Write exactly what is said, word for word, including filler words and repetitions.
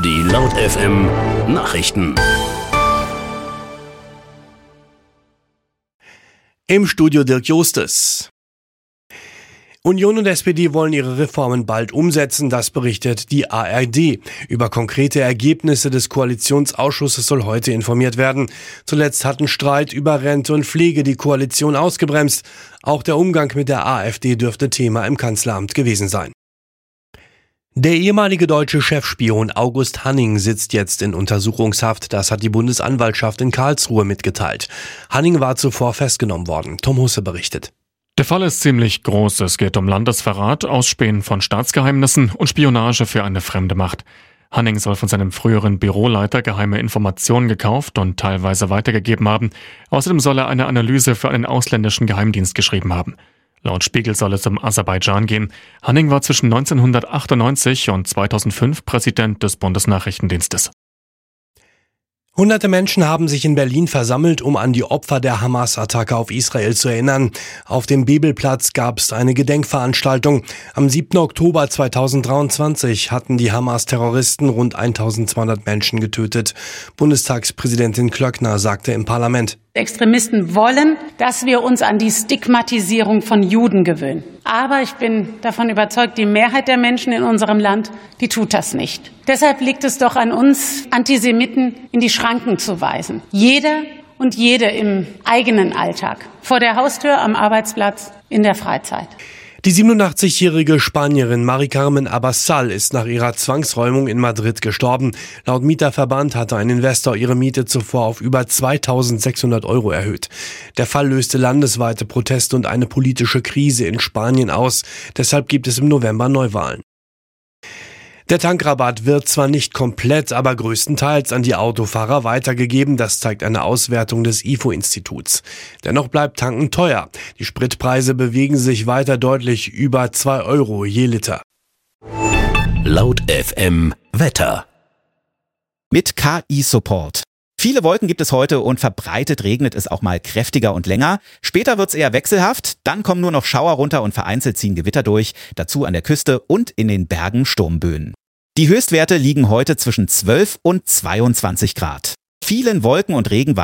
Die Laut F M Nachrichten. Im Studio Dirk Justes. Union und S P D wollen ihre Reformen bald umsetzen, das berichtet die A R D. Über konkrete Ergebnisse des Koalitionsausschusses soll heute informiert werden. Zuletzt hatten Streit über Rente und Pflege die Koalition ausgebremst. Auch der Umgang mit der AfD dürfte Thema im Kanzleramt gewesen sein. Der ehemalige deutsche Chefspion August Hanning sitzt jetzt in Untersuchungshaft. Das hat die Bundesanwaltschaft in Karlsruhe mitgeteilt. Hanning war zuvor festgenommen worden. Tom Husse berichtet. Der Fall ist ziemlich groß. Es geht um Landesverrat, Ausspähen von Staatsgeheimnissen und Spionage für eine fremde Macht. Hanning soll von seinem früheren Büroleiter geheime Informationen gekauft und teilweise weitergegeben haben. Außerdem soll er eine Analyse für einen ausländischen Geheimdienst geschrieben haben. Laut Spiegel soll es um Aserbaidschan gehen. Hanning war zwischen neunzehnhundertachtundneunzig und zweitausendfünf Präsident des Bundesnachrichtendienstes. Hunderte Menschen haben sich in Berlin versammelt, um an die Opfer der Hamas-Attacke auf Israel zu erinnern. Auf dem Bebelplatz gab es eine Gedenkveranstaltung. Am siebten Oktober zweitausenddreiundzwanzig hatten die Hamas-Terroristen rund eintausendzweihundert Menschen getötet. Bundestagspräsidentin Klöckner sagte im Parlament: Extremisten wollen, dass wir uns an die Stigmatisierung von Juden gewöhnen. Aber ich bin davon überzeugt, die Mehrheit der Menschen in unserem Land, die tut das nicht. Deshalb liegt es doch an uns, Antisemiten in die Schranken zu weisen. Jeder und jede im eigenen Alltag, vor der Haustür, am Arbeitsplatz, in der Freizeit. Die siebenundachtzigjährige Spanierin Mari Carmen Abassal ist nach ihrer Zwangsräumung in Madrid gestorben. Laut Mieterverband hatte ein Investor ihre Miete zuvor auf über zweitausendsechshundert Euro erhöht. Der Fall löste landesweite Proteste und eine politische Krise in Spanien aus. Deshalb gibt es im November Neuwahlen. Der Tankrabatt wird zwar nicht komplett, aber größtenteils an die Autofahrer weitergegeben. Das zeigt eine Auswertung des I F O-Instituts. Dennoch bleibt Tanken teuer. Die Spritpreise bewegen sich weiter deutlich über zwei Euro je Liter. Laut F M Wetter. Mit K I-Support. Viele Wolken gibt es heute und verbreitet regnet es auch mal kräftiger und länger. Später wird's eher wechselhaft, dann kommen nur noch Schauer runter und vereinzelt ziehen Gewitter durch, dazu an der Küste und in den Bergen Sturmböen. Die Höchstwerte liegen heute zwischen zwölf und zweiundzwanzig Grad. Vielen Wolken und Regen